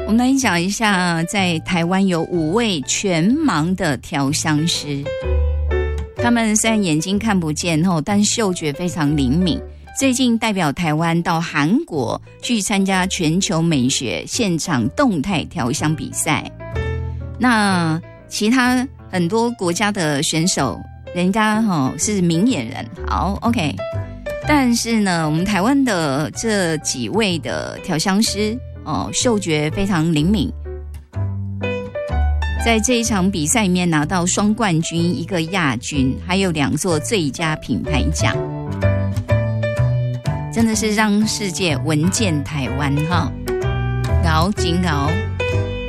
我们来讲一下，在台湾有5位全盲的调香师，他们虽然眼睛看不见但嗅觉非常灵敏。最近代表台湾到韩国去参加全球美学现场动态调香比赛。那其他很多国家的选手，人家是明眼人，好 OK。但是呢，我们台湾的这几位的调香师嗅觉非常灵敏，在这一场比赛里面拿到双冠军、1个亚军，还有2座最佳品牌奖，真的是让世界闻见台湾哈，搞紧搞。